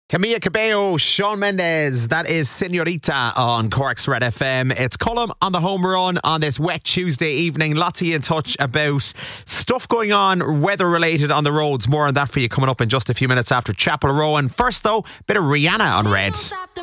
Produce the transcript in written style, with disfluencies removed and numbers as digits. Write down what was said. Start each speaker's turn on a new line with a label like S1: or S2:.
S1: Camila Cabello, Shawn Mendes, that is Senorita on Cork's Red FM. It's Colm on the home run on this wet Tuesday evening. Lots of you in touch about stuff going on, weather related on the roads. More on that for you coming up in just a few minutes after Chapel Rowan. First though, bit of Rihanna on Red.